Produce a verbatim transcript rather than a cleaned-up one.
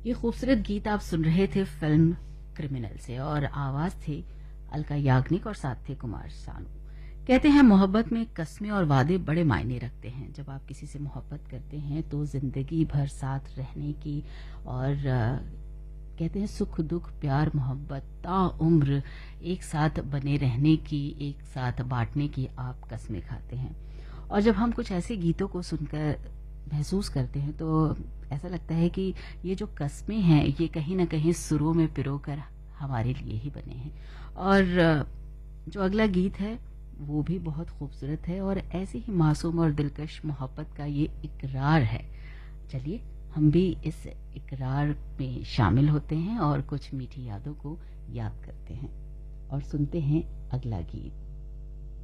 ये खूबसूरत गीत आप सुन रहे थे फिल्म क्रिमिनल से और आवाज थे अलका याग्निक और साथ थे कुमार सानू। कहते हैं मोहब्बत में कस्में और वादे बड़े मायने रखते हैं। जब आप किसी से मोहब्बत करते हैं तो जिंदगी भर साथ रहने की और आ, कहते हैं सुख दुख प्यार मोहब्बत ता उम्र एक साथ बने रहने की, एक साथ बांटने की आप कस्में खाते हैं। और जब हम कुछ ऐसे गीतों को सुनकर महसूस करते हैं तो ऐसा लगता है कि ये जो कस्में हैं ये कहीं ना कहीं सुरों में पिरोकर हमारे लिए ही बने हैं। और जो अगला गीत है वो भी बहुत खूबसूरत है और ऐसे ही मासूम और दिलकश मोहब्बत का ये इकरार है। चलिए हम भी इस इकरार में शामिल होते हैं और कुछ मीठी यादों को याद करते हैं और सुनते हैं अगला गीत।